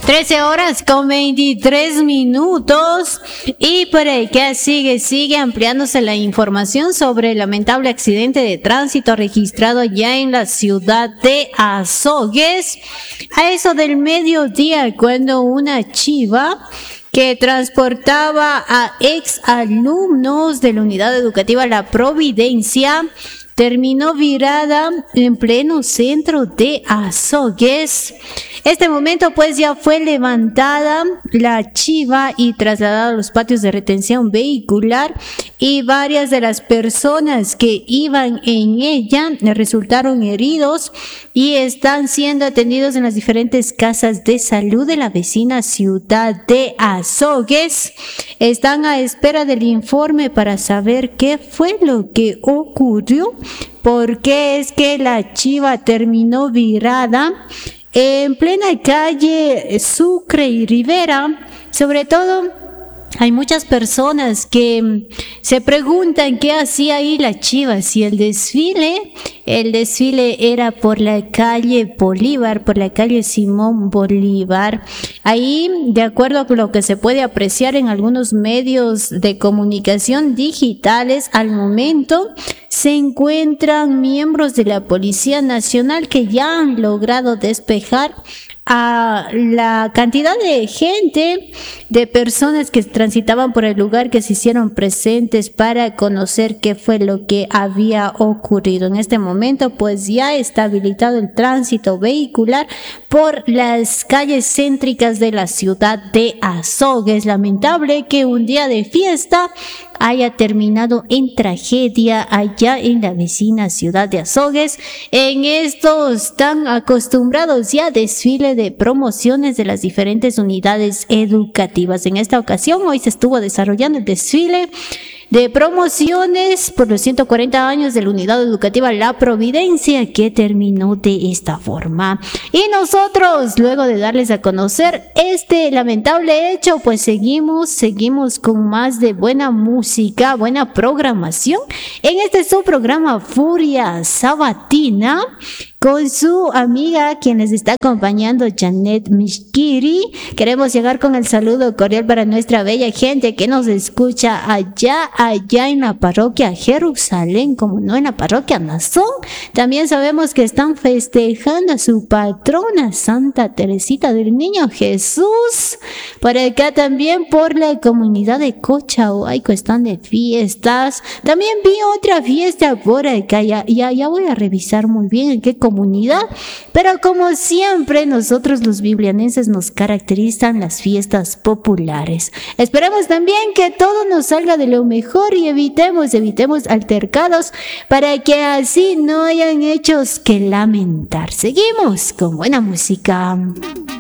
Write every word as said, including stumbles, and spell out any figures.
trece horas con veintitrés minutos y por acá sigue, sigue ampliándose la información sobre el lamentable accidente de tránsito registrado ya en la ciudad de Azogues. A eso del mediodía, cuando una chiva que transportaba a ex alumnos de la unidad educativa La Providencia terminó virada en pleno centro de Azogues. Este momento pues ya fue levantada la chiva y trasladada a los patios de retención vehicular, y varias de las personas que iban en ella resultaron heridos y están siendo atendidos en las diferentes casas de salud de la vecina ciudad de Azogues. Están a espera del informe para saber qué fue lo que ocurrió, porque es que la chiva terminó virada en plena calle Sucre y Rivera. Sobre todo, hay muchas personas que se preguntan qué hacía ahí la chiva, si el desfile, el desfile era por la calle Bolívar, por la calle Simón Bolívar. Ahí, de acuerdo con lo que se puede apreciar en algunos medios de comunicación digitales, al momento se encuentran miembros de la Policía Nacional que ya han logrado despejar a la cantidad de gente, de personas que transitaban por el lugar, que se hicieron presentes para conocer qué fue lo que había ocurrido. En este momento pues ya está habilitado el tránsito vehicular por las calles céntricas de la ciudad de Azogues. Lamentable que un día de fiesta haya terminado en tragedia allá en la vecina ciudad de Azogues. En estos tan acostumbrados ya desfile de promociones de las diferentes unidades educativas. En esta ocasión, hoy se estuvo desarrollando el desfile de promociones por los ciento cuarenta años de la unidad educativa La Providencia, que terminó de esta forma. Y nosotros, luego de darles a conocer este lamentable hecho, pues seguimos, seguimos con más de buena música, buena programación en este su programa Furia Sabatina, con su amiga quien les está acompañando, Janet Mishkiri. Queremos llegar con el saludo cordial para nuestra bella gente que nos escucha allá, allá en la parroquia Jerusalén, como no en la parroquia Nazón. También sabemos que están festejando a su patrona, Santa Teresita del Niño Jesús. Por acá también por la comunidad de Cochahuayco están de fiestas. También vi otra fiesta por acá, ya, ya, ya voy a revisar muy bien en qué comunidad, pero como siempre nosotros los biblianenses nos caracterizan las fiestas populares. Esperemos también que todo nos salga de lo mejor y evitemos, evitemos altercados para que así no hayan hechos que lamentar. Seguimos con buena música.